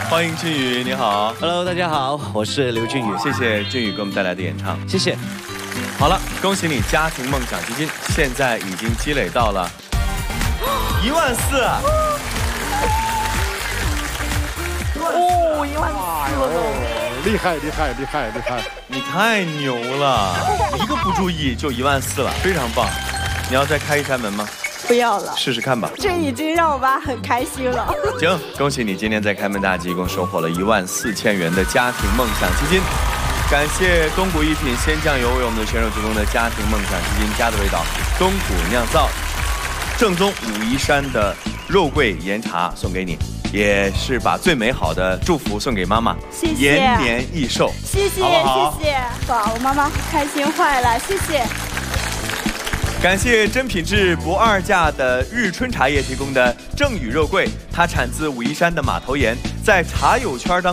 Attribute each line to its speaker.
Speaker 1: 欢迎俊宇，你好。
Speaker 2: Hello， 大家好，我是刘俊宇，
Speaker 1: 谢谢俊宇给我们带来的演唱，
Speaker 2: 谢谢。
Speaker 1: 好了，恭喜你，家庭梦想基金现在已经积累到了14000啊！
Speaker 3: 哦，14000了，
Speaker 4: 厉害厉害厉害厉害！
Speaker 1: 你太牛了，一个不注意就14000了，非常棒。你要再开一扇门吗？
Speaker 3: 不要了，
Speaker 1: 试试看吧。
Speaker 3: 这已经让我妈很开心了。
Speaker 1: 行，恭喜你今天在开门大吉一共收获了14000元的家庭梦想基金。感谢东谷一品鲜酱油为我们的选手提供的家庭梦想基金，家的味道，东谷酿造，正宗武夷山的肉桂岩茶送给你，也是把最美好的祝福送给妈妈，
Speaker 3: 谢谢，
Speaker 1: 延年益寿，
Speaker 3: 谢谢
Speaker 1: 好不好？
Speaker 3: 谢谢，哇，我妈妈开心坏了，谢谢。
Speaker 1: 感谢真品质不二价的日春茶叶提供的正宇肉桂，它产自武夷山的马头岩，在茶友圈当